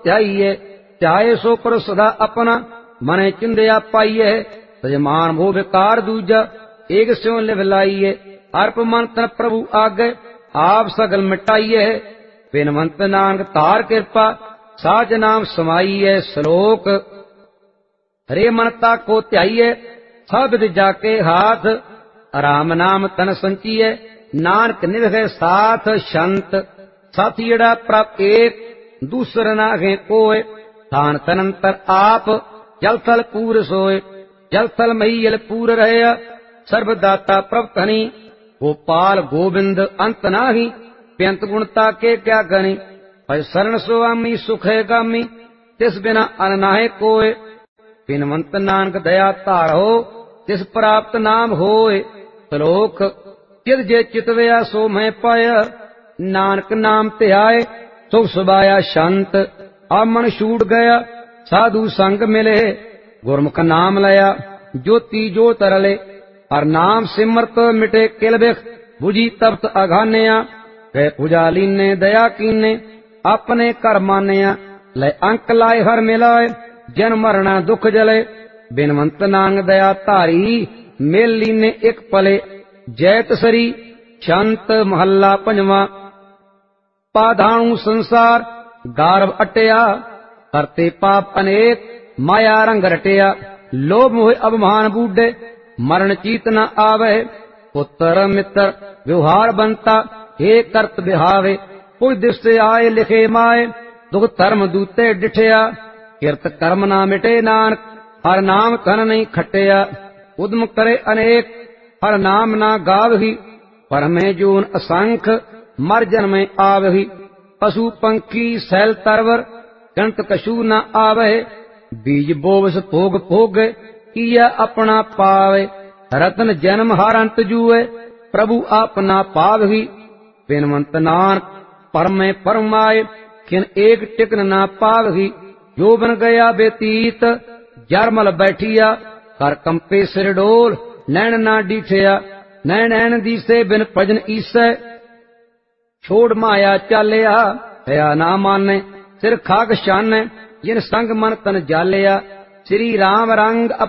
त्याइए, त्याए सो पर सदा अपना, मने चिंदया पाइए। सजमान भो विकार दूजा, एक स्यों लिव लाइए। अर्प मन तन प्रभु आगे, आप सगल मिटाइए। बिनवंत नानक तार कृपा, साच नाम समाइए। श्लोक हरे मनता को त्याइए, सब विद जाके हाथ। राम नाम तन संचिए, नानक निभे साथ। संत साथियड़ा प्रभ एक, दूसर नागे कोय। थान तनंतर आप, जल थल पूर सोय। जल थल महीयल पूर रहे, सर्वदाता प्रभ धनी। गोपाल गोविंद अंत नाही, बेअंत गुणता के क्या गनी। भज शरण स्वामी सुख है गामी, तिस बिना अन नाहे कोय। बिनवंत नानक दया धारो, तिस प्राप्त नाम होय। श्लोक चिद जे चितवया सो मैं पाया, नानक नाम ध्याय सुख सुभाया। शांत अब मन छूट गया, साधु संग मिले। गुरमुख नाम लया, ज्योति जो तरले। हर नाम सिमरत मिटे किल बिख, बुझी तप्त अघान्या। गए पुजाली ने दया कीने, अपने कर मान्या। ले अंक लाए हर मिलाए, जन मरना दुख जले। बिनवंत नानक दया धारी, मेल लीने एक पले। जैत सरी शांत महला पंजवा। पाधाणु संसार गारव अटया, करते पाप अनेक माया रंग रटया। लोभ मोह अभिमान बूढ़े, मरण चीत न आवे। पुत्र मित्र व्यवहार बनता, हे करत बिहावे। कुछ दिस आए लिखे माए, दुख धर्म दूते डिठया। किरत कर्म ना मिटे नानक, हर नाम धन नहीं खटया। उद्म करे अनेक, हर नाम ना गावही। पर में जोन असंख, मर जन्मे आवही। पशु पंखी सैल तरवर, गणत कछू न आवे। बीज बोवस भोग भोगे, किया अपना पावे। रतन जन्म हर अंत जुए, प्रभु अपना पावही। बिनवंत नानक परमे परमाए, किन एक टिकन ना पावही। जो बन गया व्यतीत, जरमल बैठिया। कर कंपे सिर डोल, नैन ना डीठिया। नैन दीसे बिन भजन ईसै, छोड़ माया चालिया। दया ना माने सिर खाक शाने, जिन संग मन तन जालिया। श्री राम रंग